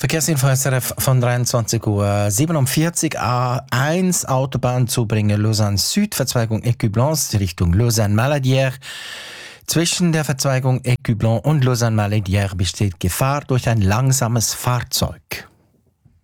Verkehrsinfo SRF von 23:47 Uhr. A1 Autobahnzubringer Lausanne Süd, Verzweigung Écublens Richtung Lausanne-Maladière. Zwischen der Verzweigung Écublens und Lausanne-Maladière besteht Gefahr durch ein langsames Fahrzeug.